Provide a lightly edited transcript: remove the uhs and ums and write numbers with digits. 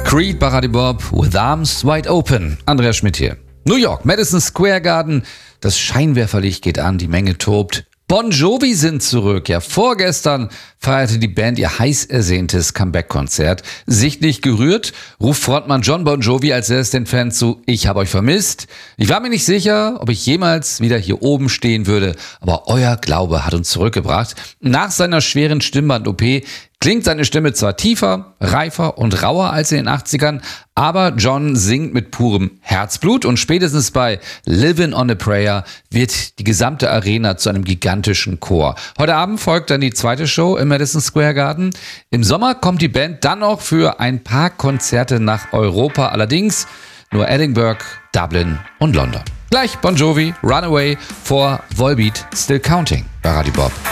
Creed bei Radio Bob, With Arms Wide Open. Andreas Schmidt hier. New York, Madison Square Garden. Das Scheinwerferlicht geht an, die Menge tobt. Bon Jovi sind zurück. Ja, vorgestern feierte die Band ihr heiß ersehntes Comeback-Konzert. Sichtlich gerührt ruft Frontmann John Bon Jovi als erstes den Fans zu: Ich habe euch vermisst. Ich war mir nicht sicher, ob ich jemals wieder hier oben stehen würde, aber euer Glaube hat uns zurückgebracht. Nach seiner schweren Stimmband-OP klingt seine Stimme zwar tiefer, reifer und rauer als in den 80ern, aber John singt mit purem Herzblut und spätestens bei Livin' on a Prayer wird die gesamte Arena zu einem gigantischen Chor. Heute Abend folgt dann die zweite Show im Madison Square Garden. Im Sommer kommt die Band dann noch für ein paar Konzerte nach Europa, allerdings nur Edinburgh, Dublin und London. Gleich Bon Jovi, Runaway vor Volbeat, Still Counting bei Radio Bob.